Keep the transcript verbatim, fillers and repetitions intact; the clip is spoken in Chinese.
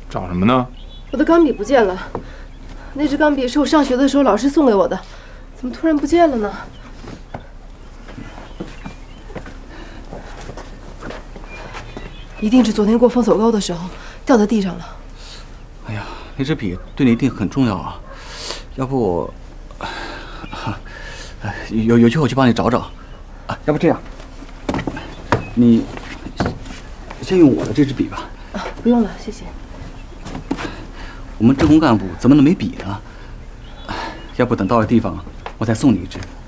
找什么呢？ 我的钢笔不见了，那支钢笔是我上学的时候老师送给我的，怎么突然不见了呢？一定是昨天过风走沟的时候掉在地上了。 哎呀，那支笔对你一定很重要啊！要不我，有有机会我去帮你找找。啊，要不这样，你先用我的这支笔吧。 啊，不用了，谢谢。 我们职工干部怎么能没笔呢？要不等到了地方，我再送你一支。